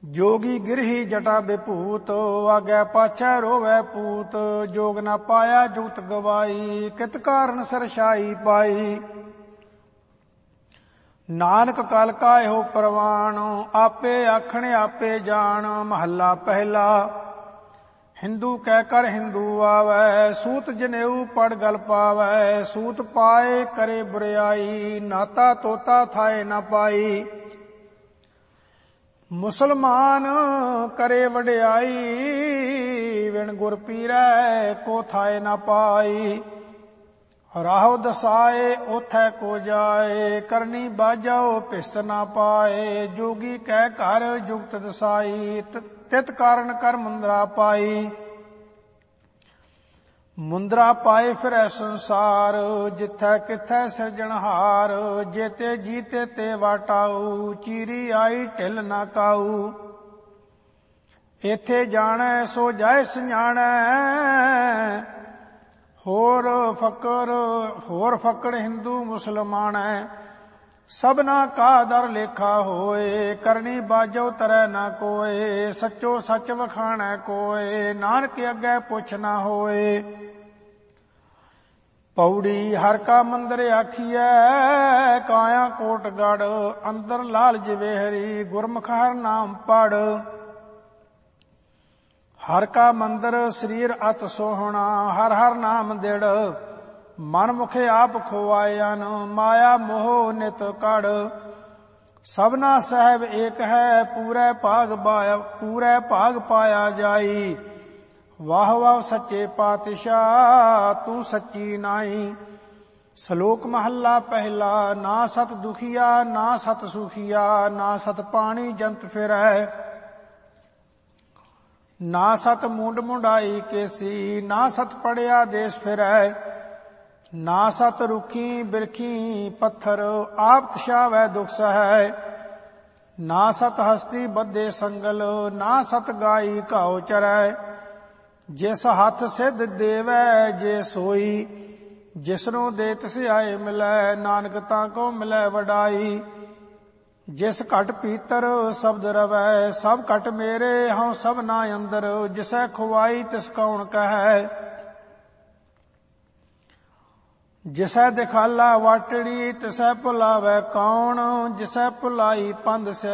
जोगी गिरही जटा विभूत, आगे पाछै रोवै पूत। जोग न पाया जुगत गवाई, कित कारण सरसाई पाई। नानक कल का एहो प्रवाण, आपे आखण आपे जान। महला पहला। हिंदू कह कर हिंदू आवै, सूत जनेऊ पड़ गल पावै। सूत पाए करे बुराई, नाता तोता थाए न पाई। मुसलमान करे वड्याई, विण गुर पीरै को थाए न पाई। राहो दसाए ओथै को जाए, करनी बाजाओ पिस न पाए। जोगी कह कर जुगत दसाई, तित कारण कर मुंदरा पाई। मुंदरा पाए फिरै संसार, जिथै किथै सिरजनहार। जेते जीते ते वाटाऊ, चीरी आई ढिल न काऊ। इथे जाणै सो जाए सजाणै, होर फकड़ हिंदू मुसलमानै। सबना का दर लेखा होए, करनी बाजो तरह न कोए। सच्चो सच वखाणै कोए, नानक अग्गै पुछ न होए। पौड़ी हर का मंदिर आखिए, काया कोट गढ़। अंदर लाल जवेहरी, गुरमुख हर नाम पढ़। हर का मंदिर शरीर अत सोहना, हर हर नाम दिड़। मन मुखे आप खोआयन, माया मोह नित कड़। सबना सहब एक है, पूरे भाग पाया जाई। वाह वाह सच्चे पातशाह, तू सच्ची नाई। श्लोक महला पहला। ना सत दुखिया ना सत सुखिया, ना सत पानी जंत फिरै। ना सत मुंड मुंडाई केसी, ना सत पड़िया देश फिरै। ना सत रुखी बिरखी पत्थर, आप तछावै दुख सहै। ना सत हस्ती बद्धे संगल, ना सत गाई घाव चरै। जिस हथ सिद्ध देवै जे सोई, जिसनों दे तिस आए मिलै। नानक तां को मिलै वडाई। जिस घट पीतर शब्द रवै, सब घट मेरे हਉ सबना अंदर। जिसै खुआई तिस कौन कहै, जिसै दिखाला वाटड़ी तिसै भुलावै कौन। जिसै भुलाई पंध